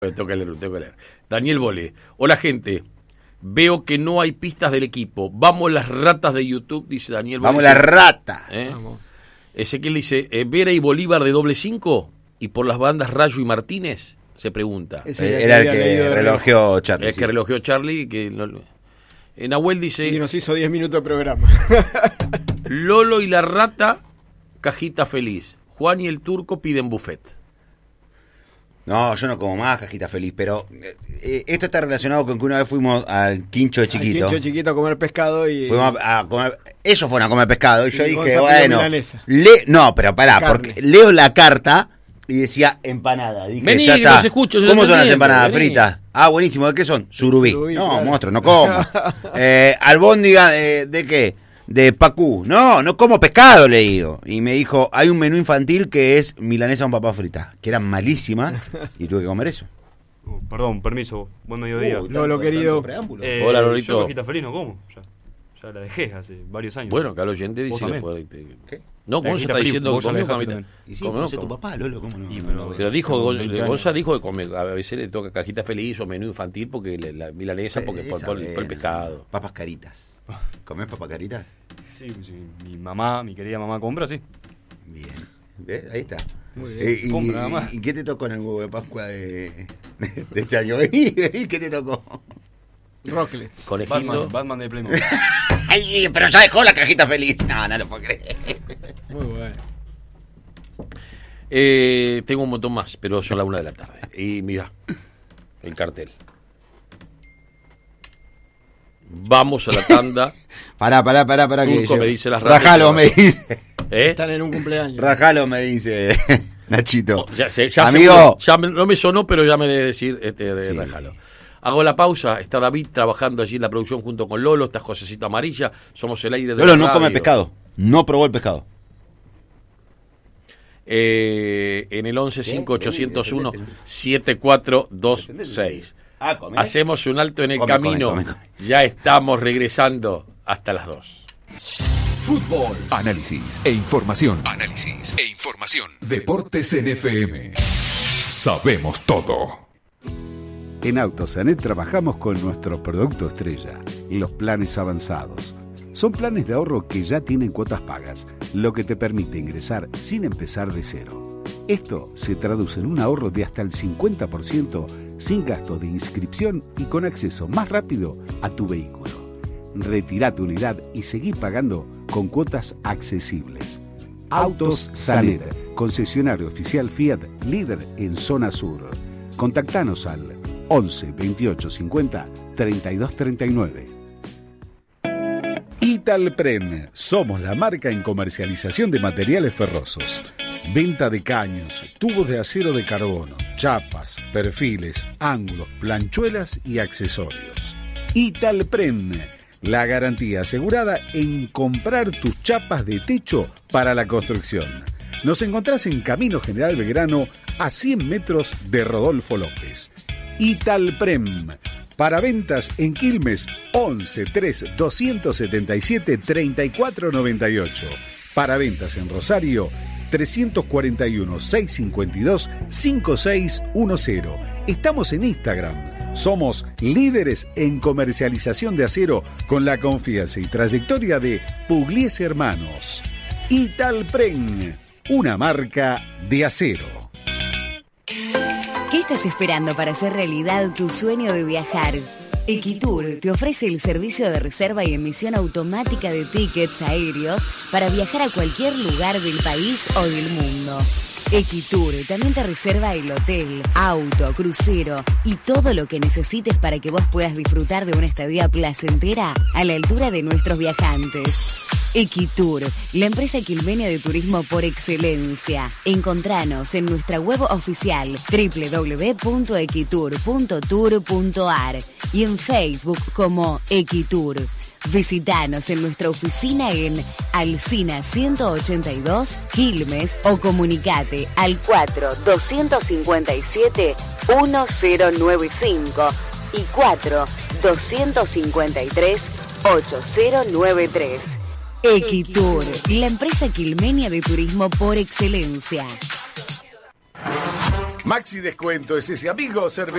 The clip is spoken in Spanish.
Tengo que leer. Daniel Bole. Hola, gente. Veo que no hay pistas del equipo. Vamos las ratas de YouTube, dice Daniel Bole. Vamos las ratas. Ezequiel dice, Vera y Bolívar de doble 5 y por las bandas Rayo y Martínez, se pregunta. Era el que relojeó Charlie. El que relojeó Charlie. Nahuel dice... Y nos hizo 10 minutos de programa. Lolo y la rata, cajita feliz. Juan y el turco piden buffet. No, yo no como más cajita feliz, pero esto está relacionado con que una vez fuimos al Quincho de Chiquito. Al Quincho de Chiquito a comer pescado y... Fuimos a comer... Ellos fueron a comer pescado y yo dije, Gonza bueno... No, pero pará, carne. porque leo la carta y decía empanada. Dije, Vení, ya está. no se escucha, ¿Cómo son las tiempo, empanadas vení. fritas? Ah, buenísimo, ¿de qué son? Surubí. Surubí, No, claro. monstruo, no como. Albóndiga, ¿de qué? De Pacú. No como pescado, le digo. Y me dijo, hay un menú infantil que es milanesa con papas fritas, que eran malísimas, y tuve que comer eso. Perdón, permiso, buen mediodía. Lolo, querido. Hola, Lolito. Yo cajita feliz no como, ya la dejé hace varios años. Bueno, que al oyente ¿Vos dice... también? ¿Qué? No, La Gonza cajita está feliz, diciendo vos que ya la comió dejaste camita. también. Y sí, ¿Cómo conoce no? tu papá, Lolo, ¿cómo no? Y, Pero dijo, Con 20 años. Gonza dijo que come, a veces le toca cajita feliz o menú infantil porque la milanesa por el pescado. Papas caritas. ¿Comés papas caritas? Sí, mi querida mamá compra, sí. Bien. ¿Ves? Ahí está. Muy bien. Compra nada más. ¿Y qué te tocó en el huevo de Pascua de este año? Vení, ¿qué te tocó? Rocklets. Conejito. Batman de Playmobil. Ay, pero ya dejó la cajita feliz. No lo puedo creer. Muy bueno. Tengo un montón más, pero son las 1 de la tarde. Y mira, el cartel. Vamos a la tanda. Pará. Que Turco me dice las Rajalo ratas. me dice. Están en un cumpleaños. Rajalo me dice Nachito. Ya Amigo. no me sonó, pero ya me debe decir Sí. Rajalo. Hago la pausa. Está David trabajando allí en la producción junto con Lolo. Está Josecito Amarilla. Somos el aire de Lolo la no come radio. pescado. No probó el pescado. En el 11-5801-7426. Hacemos un alto en el camino. Come. Ya estamos regresando hasta las 2. Fútbol, análisis e información. Deportes en FM. Sabemos todo. En Autosanet trabajamos con nuestro producto estrella, los planes avanzados. Son planes de ahorro que ya tienen cuotas pagas, lo que te permite ingresar sin empezar de cero. Esto se traduce en un ahorro de hasta el 50% sin gasto de inscripción y con acceso más rápido a tu vehículo. Retirá tu unidad y seguí pagando con cuotas accesibles. Autos Sanet, concesionario oficial Fiat, líder en zona sur. Contactanos al 11 28 50 32 39. Italpren, somos la marca en comercialización de materiales ferrosos. Venta de caños, tubos de acero de carbono, chapas, perfiles, ángulos, planchuelas y accesorios. Italpren, la garantía asegurada en comprar tus chapas de techo para la construcción. Nos encontrás en Camino General Belgrano, a 100 metros de Rodolfo López. Italprem. Para ventas en Quilmes, 11 3 277 34 98. Para ventas en Rosario, 341 652 5610. Estamos en Instagram. Somos líderes en comercialización de acero con la confianza y trayectoria de Pugliese Hermanos. Italprem, una marca de acero. ¿Qué estás esperando para hacer realidad tu sueño de viajar? Equitur te ofrece el servicio de reserva y emisión automática de tickets aéreos para viajar a cualquier lugar del país o del mundo. Equitur también te reserva el hotel, auto, crucero y todo lo que necesites para que vos puedas disfrutar de una estadía placentera a la altura de nuestros viajantes. Equitur, la empresa quilmenia de turismo por excelencia. Encontranos en nuestra web oficial www.equitur.tour.ar y en Facebook como Equitur. Visítanos en nuestra oficina en Alsina 182, Quilmes, o comunicate al 4-257-1095 y 4-253-8093. Equitur, la empresa quilmenia de turismo por excelencia. Maxi Descuento es ese amigo cervecero